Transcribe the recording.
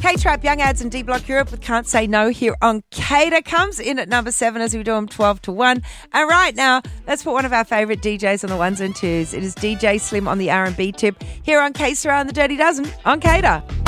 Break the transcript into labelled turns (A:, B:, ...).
A: K-Trap, Young Ads and D-Block Europe with Can't Say No here on Cater comes in at number 7 as we do them 12 to 1. And right now, let's put one of our favourite DJs on the ones and twos. It is DJ Slim on the R&B tip here on K-Star and the Dirty Dozen on Cater.